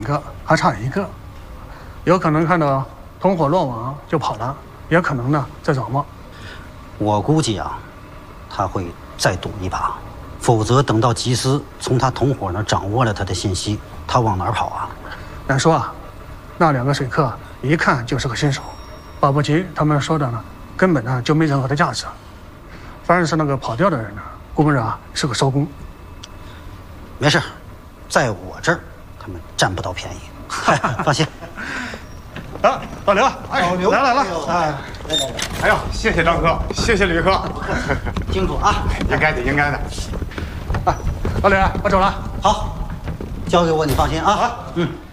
个还差一个，有可能看到同伙落网就跑了，也可能呢在找摸。 我估计啊，他会再赌一把，否则等到吉斯从他同伙那儿掌握了他的信息，他往哪儿跑啊？ 难说啊，那2个水客一看就是个新手，保不齐他们说的呢根本呢就没任何的价值。反而是那个跑掉的人呢，估摸着啊是个艄公。 没事，在我这儿他们占不到便宜，放心。 啊，老刘， 老刘来了， 哎，来，哎呦，谢谢张哥，谢谢吕哥， 清楚啊， 应该的，应该的。 啊，老刘，我走了。 好，交给我，你放心啊。 好， 嗯。